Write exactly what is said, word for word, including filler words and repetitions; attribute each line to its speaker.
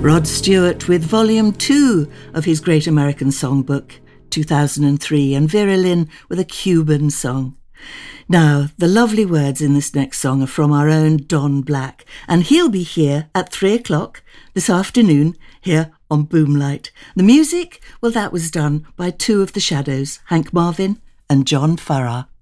Speaker 1: Rod Stewart with Volume two of his Great American Songbook, two thousand three, and Vera Lynn with a Cuban song. Now, the lovely words in this next song are from our own Don Black, and he'll be here at three o'clock this afternoon here on Boomlight. The music, well, that was done by two of the Shadows, Hank Marvin and John Farrar.